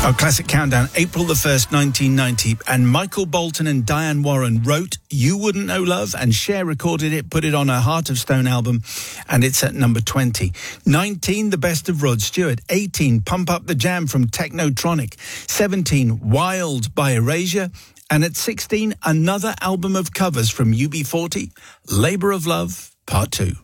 Our classic countdown, April the 1st, 1990. And Michael Bolton and Diane Warren wrote You Wouldn't Know Love, and Cher recorded it, put it on her Heart of Stone album, and it's at number 20. 19, The Best of Rod Stewart. 18, Pump Up the Jam from Technotronic. 17, Wild by Erasure. And at 16, another album of covers from UB40, Labour of Love, Part 2.